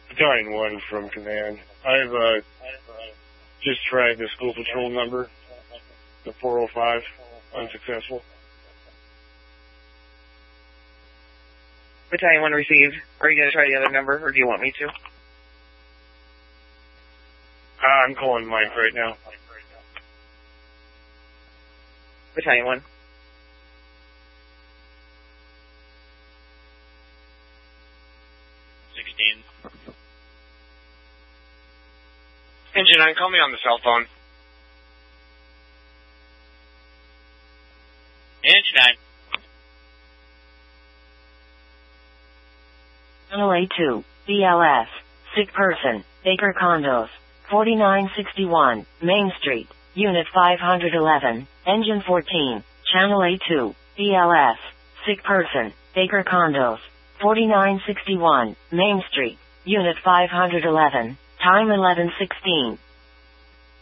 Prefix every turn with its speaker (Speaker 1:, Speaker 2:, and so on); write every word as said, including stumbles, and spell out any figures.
Speaker 1: Battalion one from command. I've uh, just tried the school patrol number, the four oh five, unsuccessful.
Speaker 2: Battalion one received. Are you going to try the other number, or do you want me to?
Speaker 1: Uh, I'm calling Mike right now.
Speaker 2: Battalion one.
Speaker 3: sixteen.
Speaker 1: Engine nine, call me on the cell phone.
Speaker 3: Engine nine.
Speaker 4: Channel A two, B L S, sick person, Baker Condos, forty-nine sixty-one, Main Street, Unit five eleven, Engine fourteen, Channel A two, B L S, sick person, Baker Condos, forty-nine sixty-one, Main Street, Unit five eleven, time eleven sixteen.